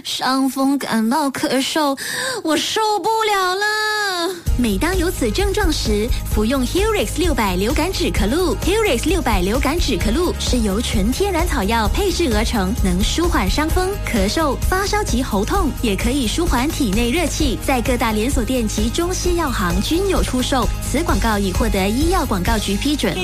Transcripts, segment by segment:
伤风感冒咳嗽，我受不了了。 每当有此症状时，服用 Helix 600流感止咳露。Helix 600流感止咳露是由纯天然草药配制而成，能舒缓伤风、咳嗽、发烧及喉痛，也可以舒缓体内热气。在各大连锁店及中西药行均有出售。此广告已获得医药广告局批准。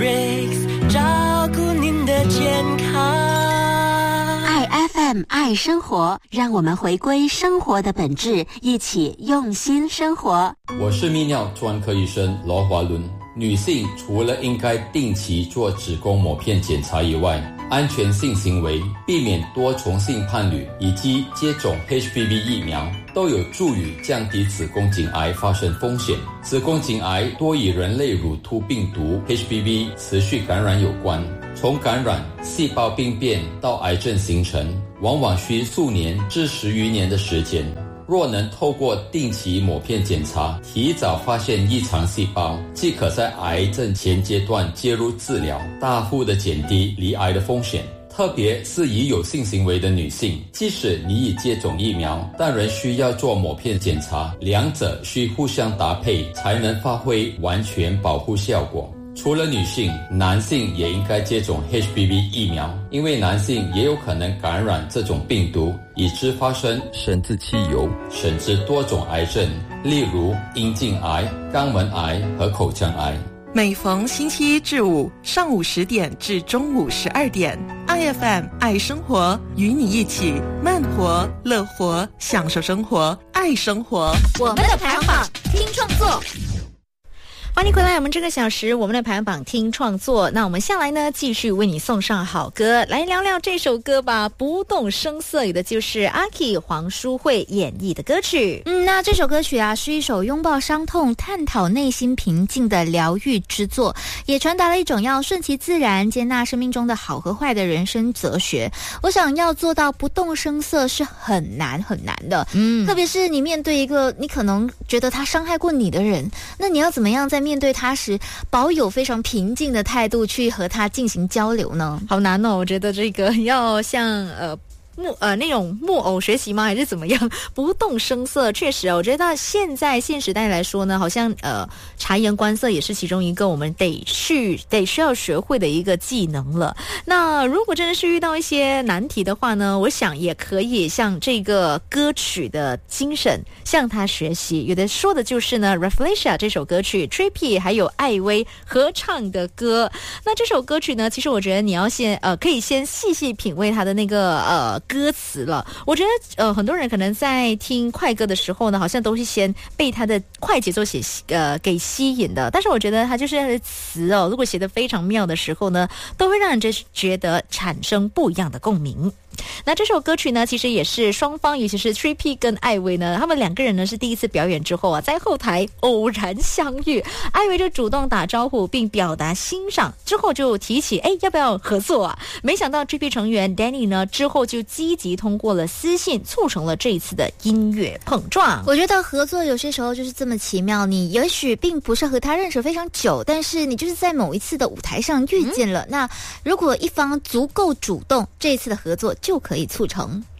Helix 照顾您的健康。 爱 FM 爱生活，让我们回归生活的本质，一起用心生活。 我是泌尿专科医生罗华伦。女性除了应该定期做子宫抹片检查以外，安全性行为、避免多重性伴侣以及接种 HPV 疫苗都有助于降低子宫颈癌发生风险。子宫颈癌多与人类乳突病毒 HPV 持续感染有关，从感染、细胞病变到癌症形成，往往需数年至10余年的时间。若能透过定期抹片检查，提早发现异常细胞，即可在癌症前阶段介入治疗，大幅地减低罹癌的风险。特别是已有性行为的女性，即使你已接种疫苗，但仍需要做抹片检查，两者需互相搭配，才能发挥完全保护效果。除了女性，男性也应该接种 HPV 疫苗，因为男性也有可能感染这种病毒，以致发生生殖器疣甚至多种癌症，例如阴茎癌、肛门癌和口腔癌。 每逢星期一至五上午10点至中午12点，IFM 爱生活，与你一起慢活、乐活，享受生活，爱生活。 我们的排行榜听创作。 欢迎回来，我们这个小时我们的排行榜听创作。那我们下来呢，继续为你送上好歌，来聊聊这首歌吧。不动声色，有的就是阿 K 黄淑慧演绎的歌曲。 那这首歌曲啊，是一首拥抱伤痛、探讨内心平静的疗愈之作，也传达了一种要顺其自然、接纳生命中的好和坏的人生哲学。我想要做到不动声色是很难很难的，特别是你面对一个你可能觉得他伤害过你的人，那你要怎么样在面对他时保有非常平静的态度去和他进行交流呢？ 好难哦，我觉得这个要像那种木偶学习吗？还是怎么样？不动声色，确实我觉得现时代来说呢，好像察言观色也是其中一个我们得需要学会的一个技能了。那如果真的是遇到一些难题的话呢，我想也可以向这个歌曲的精神向他学习。有的说的就是呢 Rafflesia 这首歌曲 Trippy 还有艾薇合唱的歌。那这首歌曲呢，其实我觉得你要可以先细细品味它的那个歌词了。我觉得很多人可能在听快歌的时候呢，好像都是先被它的快节奏给吸引的，但是我觉得它就是它的词如果写得非常妙的时候呢，都会让人觉得产生不一样的共鸣。那这首歌曲呢，其实也是双方，尤其是 Trippy 跟艾薇呢，他们两个人呢是第一次表演之后啊，在后台偶然相遇，艾薇就主动打招呼并表达欣赏，之后就提起要不要合作啊？没想到 Trippy 成员 Danny 呢之后就积极通过了私信，促成了这一次的音乐碰撞。 我觉得合作有些时候就是这么奇妙，你也许并不是和他认识非常久，但是你就是在某一次的舞台上遇见了，那如果一方足够主动，这一次的合作就可以促成。